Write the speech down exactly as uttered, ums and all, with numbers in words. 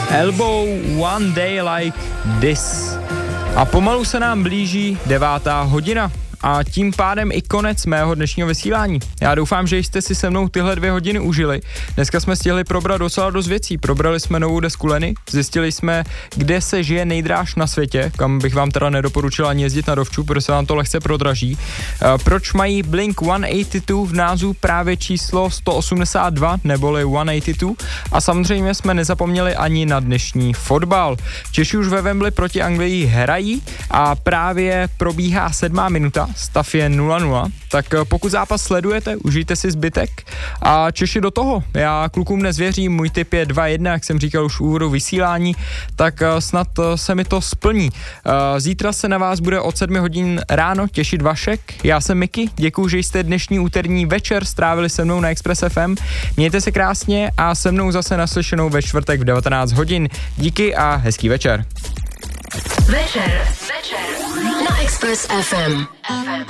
Elbow One Day Like This. A pomalu se nám blíží devátá hodina. A tím pádem i konec mého dnešního vysílání. Já doufám, že jste si se mnou tyhle dvě hodiny užili. Dneska jsme stihli probrat docela dost věcí. Probrali jsme novou desku Leny, zjistili jsme, kde se žije nejdráž na světě, kam bych vám teda nedoporučil ani jezdit na dovču, protože se vám to lehce prodraží. Proč mají Blink sto osmdesát dva v názvu právě číslo sto osmdesát dva, neboli sto osmdesát dva. A samozřejmě jsme nezapomněli ani na dnešní fotbal. Češi už ve Wembley proti Anglii hrají a právě probíhá sedmá minuta. Stav je nula nula, tak pokud zápas sledujete, užijte si zbytek a Češi do toho. Já klukům nezvěřím, můj tip je dva jedna, jak jsem říkal už v úvodu vysílání, tak snad se mi to splní. Zítra se na vás bude od sedmi hodin ráno těšit Vašek, já jsem Miky, děkuju, že jste dnešní úterní večer strávili se mnou na Express F M, mějte se krásně a se mnou zase naslyšenou ve čtvrtek v devatenáct hodin. Díky a hezký večer. Večer, večer na Express F M.